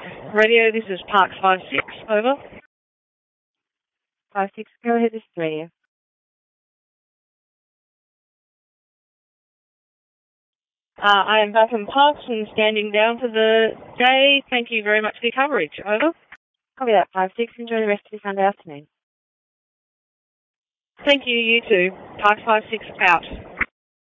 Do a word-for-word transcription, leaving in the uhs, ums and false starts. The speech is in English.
Radio, this is Parks five six, over. five six, go ahead, this is radio. Uh, I am back in Parks and standing down for the day. Thank you very much for your coverage, over. Copy that, five six. Enjoy the rest of your Sunday afternoon. Thank you, you too. Parks five six, out.